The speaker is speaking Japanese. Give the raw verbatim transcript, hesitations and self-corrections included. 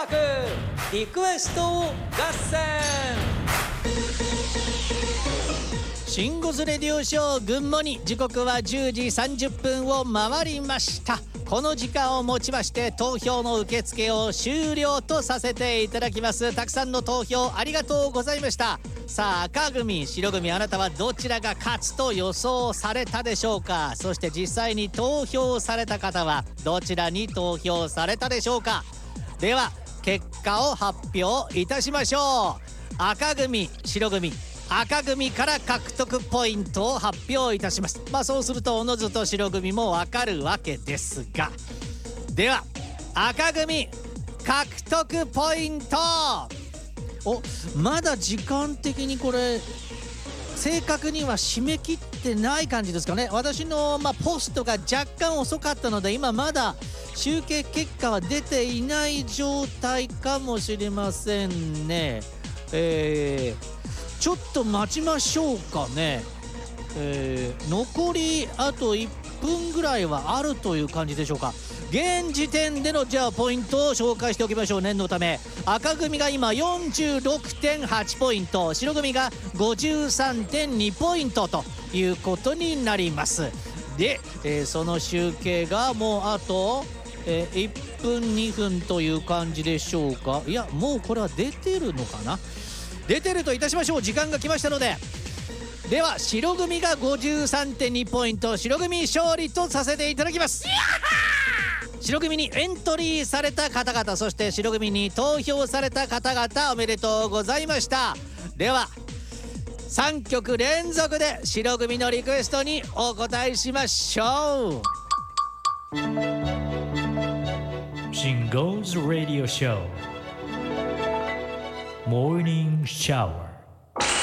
白リクエスト合戦。シンゴズレディオショー群馬に時刻はじゅうじさんじゅっぷんを回りました。この時間をもちまして投票の受付を終了とさせていただきます。たくさんの投票ありがとうございました。さあ赤組白組、あなたはどちらが勝つと予想されたでしょうか。そして実際に投票された方はどちらに投票されたでしょうか。では結果を発表いたしましょう。赤組白組、赤組から獲得ポイントを発表いたします。まあそうするとおのずと白組もわかるわけですが、では赤組獲得ポイント。お、まだ時間的にこれ正確には締め切ってない感じですかね。私の、まあ、ポストが若干遅かったので今まだ集計結果は出ていない状態かもしれませんね。えー、ちょっと待ちましょうかね。えー、残りあといっぷんぐらいはあるという感じでしょうか。現時点でのじゃあポイントを紹介しておきましょう。念のため赤組が今 よんじゅうろくてんはち ポイント、白組が ごじゅうさんてんに ポイントということになります。で、えー、その集計がもうあと、えー、いっぷんにふんという感じでしょうか。いやもうこれは出てるのかな。出てるといたしましょう。時間が来ましたので、では白組が ごじゅうさんてんに ポイント、白組勝利とさせていただきます。白組にエントリーされた方々、そして白組に投票された方々、おめでとうございました。ではさんきょく連続で白組のリクエストにお答えしましょう。シンゴーズラディオショーモーニングシャワー。